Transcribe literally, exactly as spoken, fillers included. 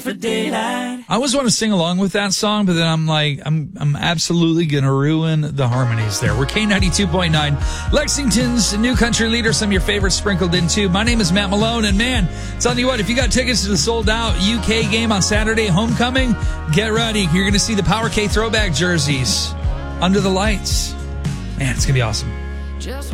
for daylight. I always want to sing along with that song, but then I'm like, I'm I'm absolutely going to ruin the harmonies there. We're K ninety-two point nine, Lexington's new country leader, some of your favorites sprinkled in too. My name is Matt Malone, and man, telling you what, if you got tickets to the sold-out U K game on Saturday, homecoming, get ready. You're going to see the Power K throwback jerseys under the lights. Man, it's going to be awesome. Just